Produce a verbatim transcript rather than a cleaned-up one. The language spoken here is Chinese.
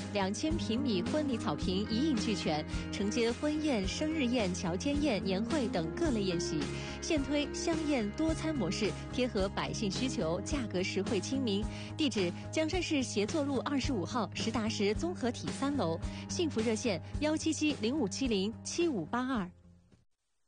两千平米婚礼草坪一应俱全，承接婚宴、生日宴、乔间宴、年会等各类宴席。现推香宴多餐模式，贴合百姓需求，价格实惠亲民。地址：江山市协作路二十五号实达实综合体三楼。幸福热线：幺七七零五七零七五八二。